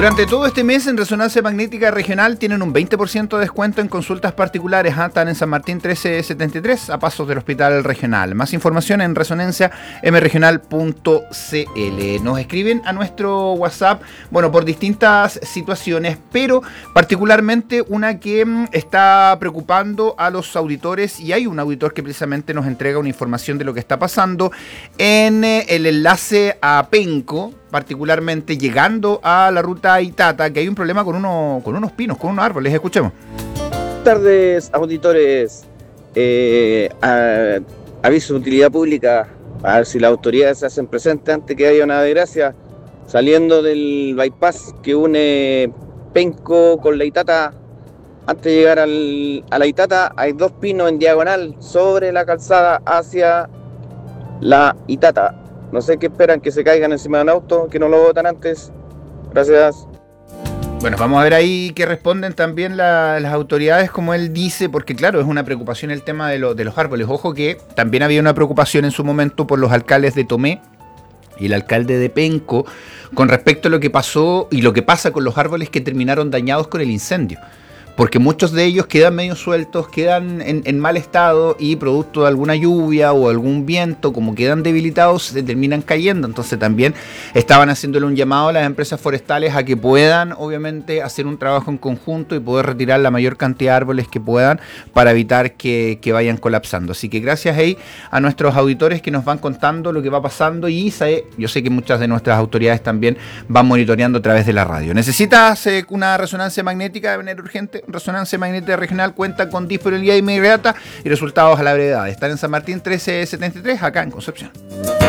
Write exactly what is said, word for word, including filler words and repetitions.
Durante todo este mes en Resonancia Magnética Regional tienen un veinte por ciento de descuento en consultas particulares. ¿eh? Están en San Martín trece setenta y tres, a pasos del Hospital Regional. Más información en resonancia m regional punto c l. Nos escriben a nuestro WhatsApp, bueno, por distintas situaciones, pero particularmente una que mm, está preocupando a los auditores, y hay un auditor que precisamente nos entrega una información de lo que está pasando en eh, el enlace a Penco, particularmente llegando a la ruta Itata, que hay un problema con, uno, con unos pinos, con unos árboles. Escuchemos. Buenas tardes, auditores. Eh, a, aviso de utilidad pública, a ver si las autoridades se hacen presentes antes que haya una desgracia. Saliendo del bypass que une Penco con la Itata, antes de llegar al, a la Itata, hay dos pinos en diagonal sobre la calzada hacia la Itata. No sé qué esperan, que se caigan encima de un auto, que no lo botan antes. Gracias. Bueno, vamos a ver ahí qué responden también la, las autoridades, como él dice, porque claro, es una preocupación el tema de, lo, de los árboles. Ojo que también había una preocupación en su momento por los alcaldes de Tomé y el alcalde de Penco con respecto a lo que pasó y lo que pasa con los árboles que terminaron dañados con el incendio. Porque muchos de ellos quedan medio sueltos, quedan en, en mal estado y producto de alguna lluvia o algún viento, como quedan debilitados, se terminan cayendo. Entonces también estaban haciéndole un llamado a las empresas forestales a que puedan, obviamente, hacer un trabajo en conjunto y poder retirar la mayor cantidad de árboles que puedan para evitar que, que vayan colapsando. Así que gracias hey, a nuestros auditores que nos van contando lo que va pasando, y sabe, yo sé que muchas de nuestras autoridades también van monitoreando a través de la radio. ¿Necesitas eh, una resonancia magnética de manera urgente? Resonancia Magnética Regional cuenta con disponibilidad inmediata y resultados a la brevedad. Están en San Martín trece setenta y tres, acá en Concepción.